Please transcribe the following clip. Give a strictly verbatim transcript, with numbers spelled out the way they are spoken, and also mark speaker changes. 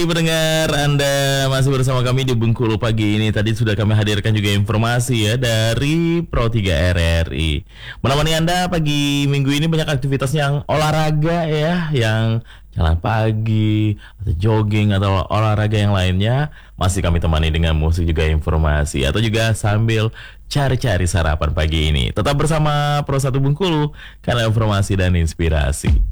Speaker 1: Pendengar, Anda masih bersama kami di Bengkulu pagi ini. Tadi sudah kami hadirkan juga informasi ya dari Pro tiga R R I. Menemani Anda pagi minggu ini banyak aktivitas yang olahraga ya, yang jalan pagi, atau jogging, atau olahraga yang lainnya. Masih kami temani dengan musik juga informasi, atau juga sambil cari-cari sarapan pagi ini. Tetap bersama Pro satu Bengkulu, karena informasi dan inspirasi.